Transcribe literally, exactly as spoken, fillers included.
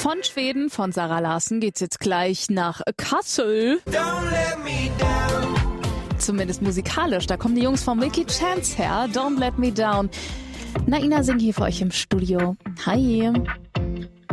Von Schweden, von Sarah Larsson, geht's jetzt gleich nach Kassel. Don't let me down. Zumindest musikalisch. Da kommen die Jungs von Milky Chance her. Don't Let Me Down. Naina singt hier für euch im Studio. Hi.